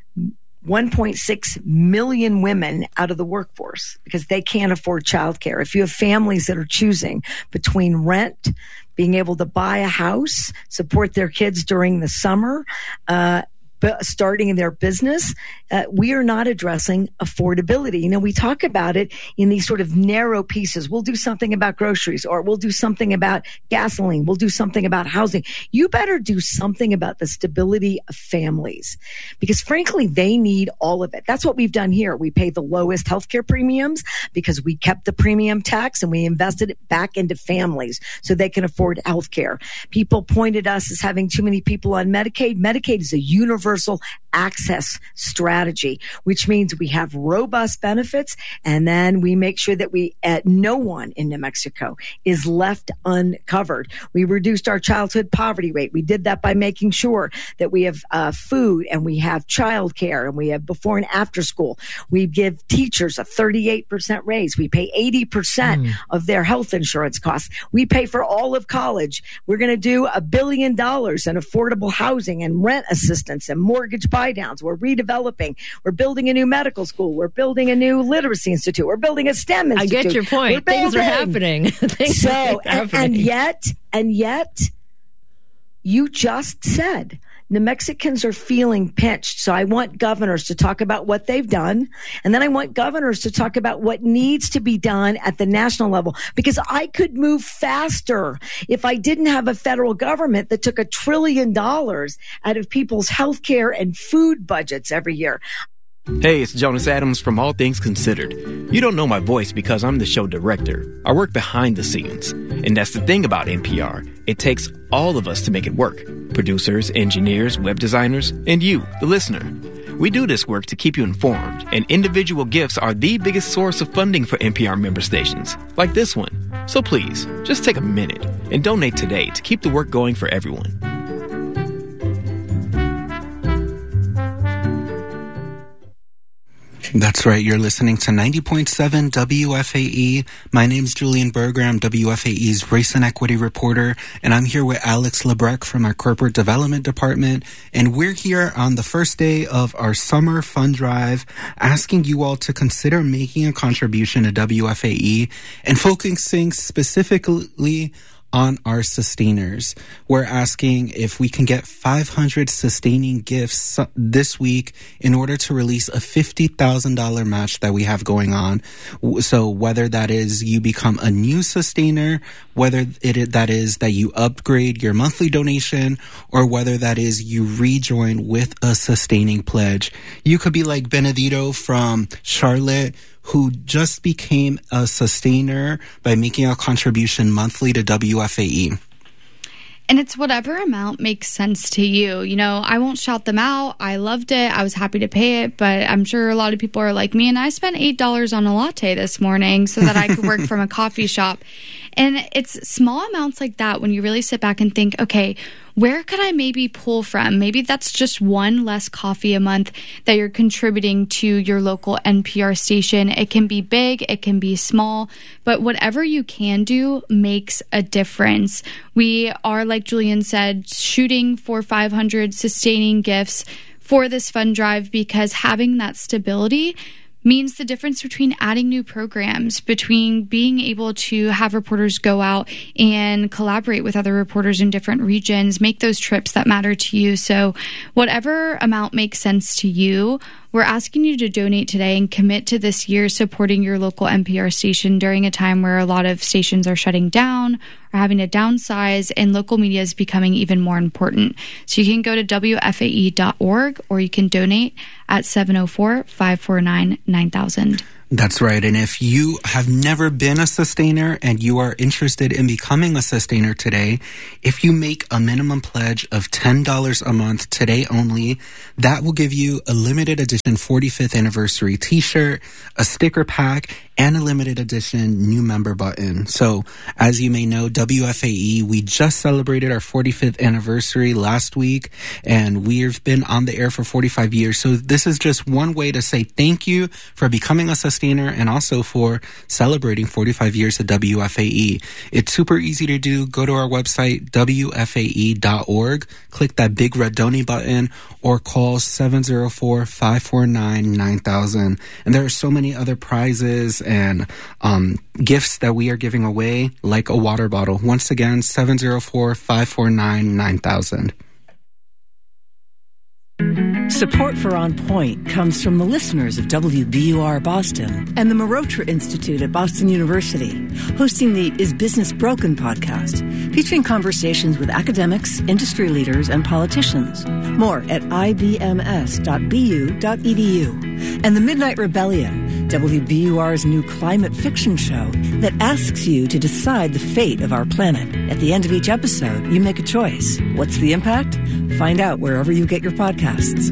[SPEAKER 1] one point six million women out of the workforce because they can't afford childcare, if you have families that are choosing between rent, being able to buy a house, support their kids during the summer, uh, starting in their business, uh, we are not addressing affordability. You know, we talk about it in these sort of narrow pieces. We'll do something about groceries, or we'll do something about gasoline. We'll do something about housing. You better do something about the stability of families, because frankly, they need all of it. That's what we've done here. We pay the lowest healthcare premiums because we kept the premium tax and we invested it back into families so they can afford healthcare. People pointed us as having too many people on Medicaid. Medicaid is a universal access strategy, which means we have robust benefits, and then we make sure that we, uh, no one in New Mexico is left uncovered. We reduced our childhood poverty rate. We did that by making sure that we have uh, food, and we have childcare, and we have before and after school. We give teachers a thirty-eight percent raise. We pay eighty percent mm. of their health insurance costs. We pay for all of college. We're going to do a billion dollars in affordable housing and rent assistance and mortgage buy downs. We're redeveloping. We're building a new medical school. We're building a new literacy institute. We're building a STEM institute.
[SPEAKER 2] I get your point. Things are happening. Things
[SPEAKER 1] so,
[SPEAKER 2] are
[SPEAKER 1] and,
[SPEAKER 2] happening.
[SPEAKER 1] and yet, and yet, you just said New Mexicans are feeling pinched. So I want governors to talk about what they've done. And then I want governors to talk about what needs to be done at the national level, because I could move faster if I didn't have a federal government that took a trillion dollars out of people's health care and food budgets every year.
[SPEAKER 7] Hey, it's Jonas Adams from All Things Considered. You don't know my voice because I'm the show director. I work behind the scenes. And that's the thing about N P R. It takes all of us to make it work. Producers, engineers, web designers, and you, the listener. We do this work to keep you informed, and individual gifts are the biggest source of funding for N P R member stations, like this one. So please, just take a minute and donate today to keep the work going for everyone.
[SPEAKER 3] That's right. You're listening to ninety point seven W F A E. My name's Julian Berger. I'm W F A E's race and equity reporter, and I'm here with Alex Lebrecq from our corporate development department. And we're here on the first day of our summer fund drive, asking you all to consider making a contribution to W F A E and focusing specifically on our sustainers. We're asking if we can get five hundred sustaining gifts this week in order to release a fifty thousand dollars match that we have going on. So whether that is you become a new sustainer, whether it that is that you upgrade your monthly donation, or whether that is you rejoin with a sustaining pledge. You could be like Benedito from Charlotte, who just became a sustainer by making a contribution monthly to W F A E.
[SPEAKER 5] And it's whatever amount makes sense to you. You know, I won't shout them out. I loved it. I was happy to pay it, but I'm sure a lot of people are like me, and I spent eight dollars on a latte this morning so that I could work from a coffee shop. And it's small amounts like that when you really sit back and think, okay, where could I maybe pull from? Maybe that's just one less coffee a month that you're contributing to your local N P R station. It can be big, it can be small, but whatever you can do makes a difference. We are, like Julian said, shooting for five hundred sustaining gifts for this fund drive because having that stability means the difference between adding new programs, between being able to have reporters go out and collaborate with other reporters in different regions, make those trips that matter to you. So whatever amount makes sense to you, we're asking you to donate today and commit to this year supporting your local N P R station during a time where a lot of stations are shutting down or having to downsize, and local media is becoming even more important. So you can go to W F A E dot org or you can donate at seven oh four, five four nine, nine thousand.
[SPEAKER 3] That's right. And if you have never been a sustainer and you are interested in becoming a sustainer today, if you make a minimum pledge of ten dollars a month today only, that will give you a limited edition forty-fifth anniversary t-shirt, a sticker pack, and a limited edition new member button. So as you may know, W F A E, we just celebrated our forty-fifth anniversary last week, and we've been on the air for forty-five years. So this is just one way to say thank you for becoming a sustainer and also for celebrating forty-five years of W F A E. It's super easy to do. Go to our website, W F A E dot org, click that big red donate button, or call seven oh four, five four nine, nine thousand. And there are so many other prizes and um, gifts that we are giving away, like a water bottle. Once again, seven oh four, five four nine, nine thousand.
[SPEAKER 6] Support for On Point comes from the listeners of W B U R Boston and the Marotra Institute at Boston University, hosting the Is Business Broken podcast, featuring conversations with academics, industry leaders, and politicians. More at I B M S dot B U dot E D U. And The Midnight Rebellion, W B U R's new climate fiction show that asks you to decide the fate of our planet. At the end of each episode, you make a choice. What's the impact? Find out wherever you get your podcasts.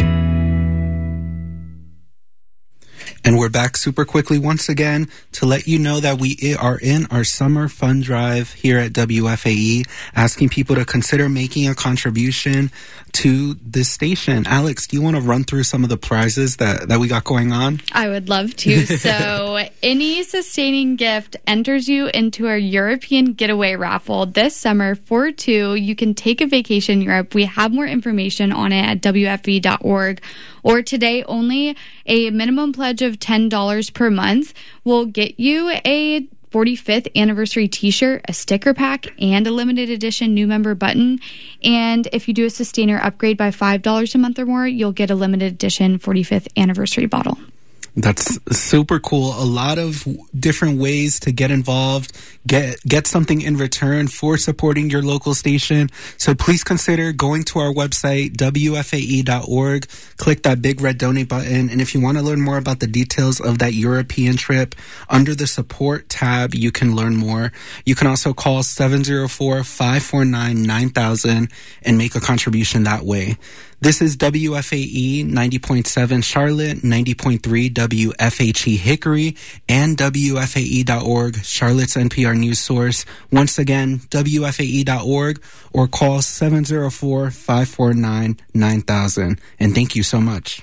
[SPEAKER 3] And we're back super quickly once again to let you know that we are in our summer fund drive here at W F A E, asking people to consider making a contribution to this station. Alex, do you want to run through some of the prizes that, that we got going on?
[SPEAKER 5] I would love to. So any sustaining gift enters you into our European getaway raffle this summer for two. You can take a vacation in Europe. We have more information on it at W F A E dot org. Or today, only a minimum pledge of ten dollars per month will get you a forty-fifth anniversary t-shirt, a sticker pack, and a limited edition new member button. And if you do a sustainer upgrade by five dollars a month or more, you'll get a limited edition forty-fifth anniversary bottle.
[SPEAKER 3] That's super cool. A lot of different ways to get involved, get get something in return for supporting your local station. So please consider going to our website, W F A E dot org, click that big red donate button. And if you want to learn more about the details of that European trip, under the support tab, you can learn more. You can also call seven oh four, five four nine, nine thousand and make a contribution that way. This is W F A E ninety point seven Charlotte, ninety point three W F H E Hickory, and W F A E dot org, Charlotte's N P R news source. Once again, W F A E dot org, or call seven oh four, five four nine, nine thousand. And thank you so much.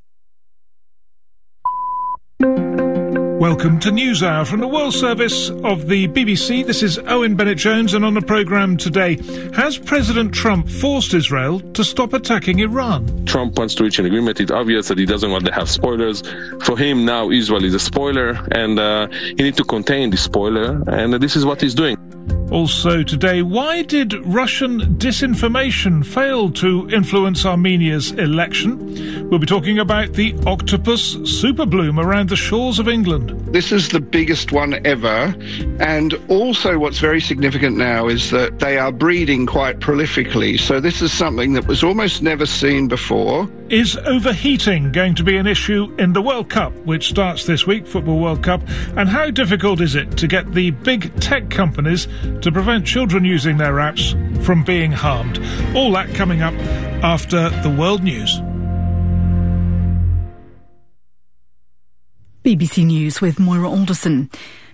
[SPEAKER 13] Welcome to NewsHour from the World Service of the B B C. This is Owen Bennett-Jones, and on the programme today, has President Trump forced Israel to stop attacking Iran?
[SPEAKER 14] Trump wants to reach an agreement. It's obvious that he doesn't want to have spoilers. For him, now Israel is a spoiler, and uh, he needs to contain the spoiler, and this is what he's doing.
[SPEAKER 13] Also today, why did Russian disinformation fail to influence Armenia's election? We'll be talking about the octopus superbloom around the shores of England.
[SPEAKER 15] This is the biggest one ever, and also what's very significant now is that they are breeding quite prolifically, so this is something that was almost never seen before.
[SPEAKER 13] Is overheating going to be an issue in the World Cup, which starts this week, Football World Cup, and how difficult is it to get the big tech companies to prevent children using their apps from being harmed? All that coming up after the world news.
[SPEAKER 16] B B C News with Moira Alderson.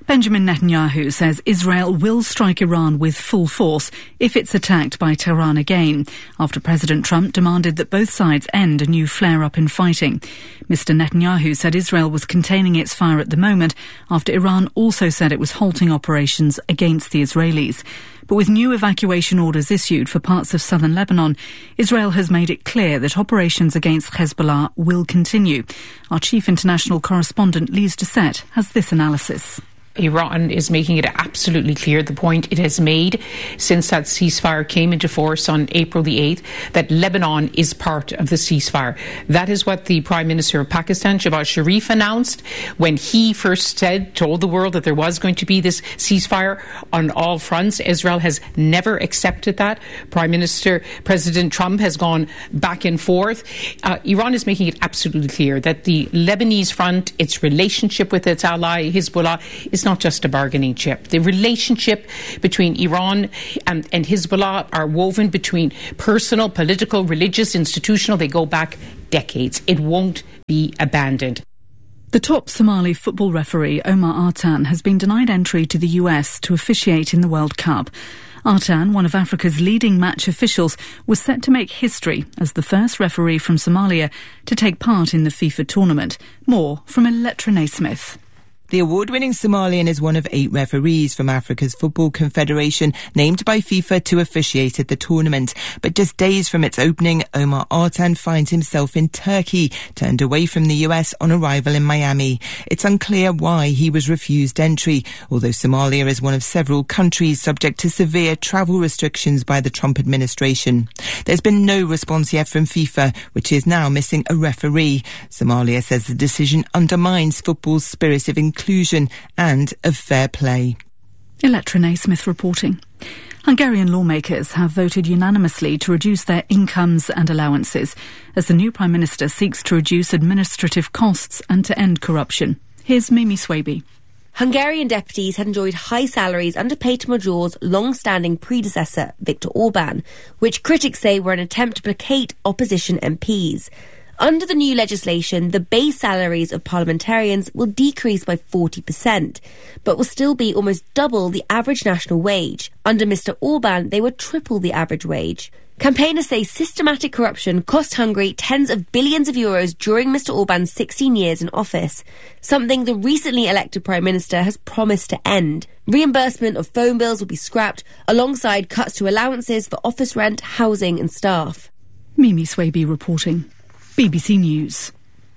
[SPEAKER 16] Benjamin Netanyahu says Israel will strike Iran with full force if it's attacked by Tehran again, after President Trump demanded that both sides end a new flare-up in fighting. Mister Netanyahu said Israel was containing its fire at the moment, after Iran also said it was halting operations against the Israelis. But with new evacuation orders issued for parts of southern Lebanon, Israel has made it clear that operations against Hezbollah will continue. Our chief international correspondent, Lise Doucette, has this analysis.
[SPEAKER 17] Iran is making it absolutely clear, the point it has made since that ceasefire came into force on April the eighth, that Lebanon is part of the ceasefire. That is what the Prime Minister of Pakistan, Shehbaz Sharif, announced when he first said, told the world that there was going to be this ceasefire on all fronts. Israel has never accepted that. Prime Minister, President Trump has gone back and forth. Uh, Iran is making it absolutely clear that the Lebanese front, its relationship with its ally, Hezbollah, is not just a bargaining chip. The relationship between Iran and, and Hezbollah are woven between personal, political, religious, institutional. They go back decades. It won't be abandoned.
[SPEAKER 16] The top Somali football referee, Omar Artan, has been denied entry to the U S to officiate in the World Cup. Artan, one of Africa's leading match officials, was set to make history as the first referee from Somalia to take part in the FIFA tournament. More from Elettra Naismith.
[SPEAKER 18] The award-winning Somalian is one of eight referees from Africa's Football Confederation named by FIFA to officiate at the tournament. But just days from its opening, Omar Artan finds himself in Turkey, turned away from the U S on arrival in Miami. It's unclear why he was refused entry, although Somalia is one of several countries subject to severe travel restrictions by the Trump administration. There's been no response yet from FIFA, which is now missing a referee. Somalia says the decision undermines football's spirit of inclusion inclusion and of fair play.
[SPEAKER 16] Elettra Naismith reporting. Hungarian lawmakers have voted unanimously to reduce their incomes and allowances as the new Prime Minister seeks to reduce administrative costs and to end corruption. Here's Mimi Swaby.
[SPEAKER 19] Hungarian deputies had enjoyed high salaries under Peter Major's long-standing predecessor, Viktor Orban, which critics say were an attempt to placate opposition M Ps. Under the new legislation, the base salaries of parliamentarians will decrease by forty percent, but will still be almost double the average national wage. Under Mister Orban, they would triple the average wage. Campaigners say systematic corruption cost Hungary tens of billions of euros during Mister Orban's sixteen years in office, something the recently elected Prime Minister has promised to end. Reimbursement of phone bills will be scrapped, alongside cuts to allowances for office rent, housing and staff.
[SPEAKER 16] Mimi Swaby reporting. B B C News.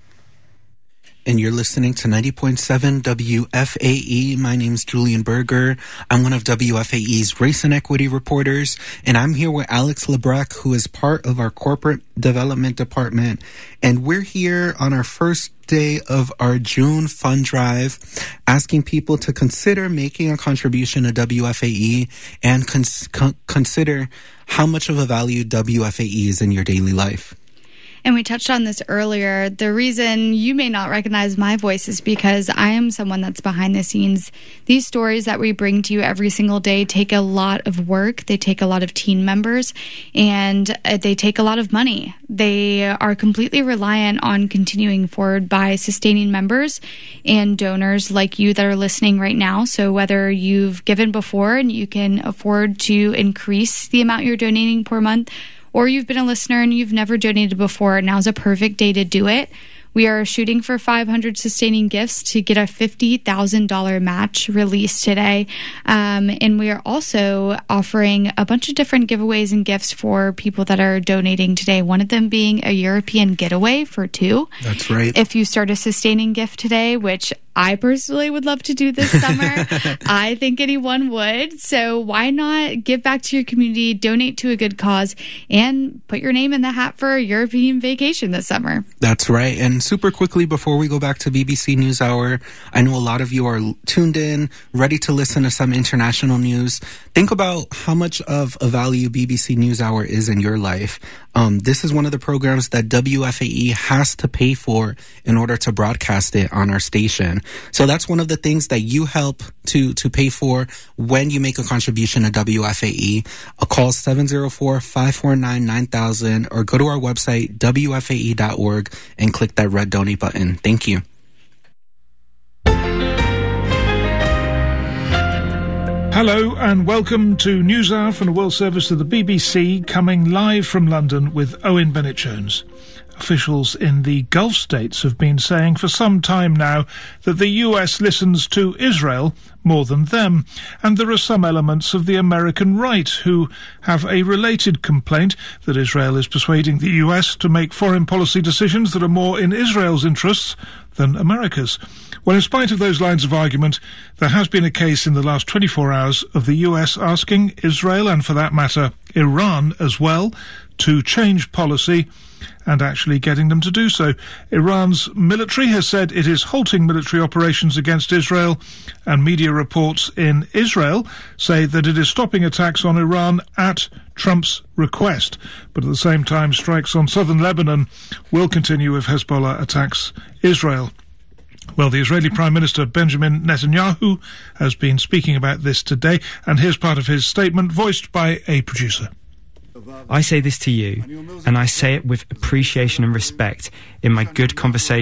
[SPEAKER 3] And you're listening to ninety point seven W F A E. My name's Julian Berger. I'm one of W F A E's race and equity reporters, and I'm here with Alex Lebrac, who is part of our corporate development department. And we're here on our first day of our June fund drive, asking people to consider making a contribution to W F A E and cons- con- consider how much of a value W F A E is in your daily life.
[SPEAKER 5] And we touched on this earlier. The reason you may not recognize my voice is because I am someone that's behind the scenes. These stories that we bring to you every single day take a lot of work. They take a lot of team members, and they take a lot of money. They are completely reliant on continuing forward by sustaining members and donors like you that are listening right now. So whether you've given before and you can afford to increase the amount you're donating per month, or you've been a listener and you've never donated before, now's a perfect day to do it. We are shooting for five hundred sustaining gifts to get a fifty thousand dollars match released today. Um, and we are also offering a bunch of different giveaways and gifts for people that are donating today. One of them being a European getaway for two.
[SPEAKER 3] That's right.
[SPEAKER 5] If you start a sustaining gift today, which I personally would love to do this summer. I think anyone would. So why not give back to your community, donate to a good cause, and put your name in the hat for a European vacation this summer?
[SPEAKER 3] That's right. And super quickly, before we go back to B B C NewsHour, I know a lot of you are tuned in, ready to listen to some international news. Think about how much of a value B B C NewsHour is in your life. Um, this is one of the programs that W F A E has to pay for in order to broadcast it on our station. So that's one of the things that you help to, to pay for when you make a contribution to W F A E. A call seven oh four, five four nine, nine thousand or go to our website, W F A E dot org, and click that red donate button. Thank you.
[SPEAKER 13] Hello and welcome to NewsHour from the World Service of the B B C, coming live from London with Owen Bennett-Jones. Officials in the Gulf states have been saying for some time now that the U S listens to Israel more than them, and there are some elements of the American right who have a related complaint that Israel is persuading the U S to make foreign policy decisions that are more in Israel's interests than America's. Well, in spite of those lines of argument, there has been a case in the last twenty-four hours of the U S asking Israel, and for that matter Iran as well, to change policy and actually getting them to do so. Iran's military has said it is halting military operations against Israel, and media reports in Israel say that it is stopping attacks on Iran at Trump's request. But at the same time, strikes on southern Lebanon will continue if Hezbollah attacks Israel. Well, the Israeli Prime Minister Benjamin Netanyahu has been speaking about this today, and here's part of his statement voiced by a producer.
[SPEAKER 20] I say this to you, and I say it with appreciation and respect in my good conversation